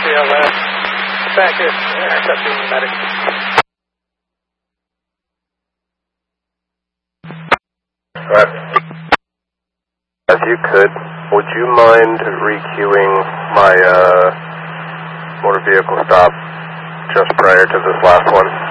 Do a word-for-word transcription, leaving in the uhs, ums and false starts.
L S. Back is intercepting medic. Alright. If you could, would you mind re-queuing my uh, motor vehicle stop just prior to this last one?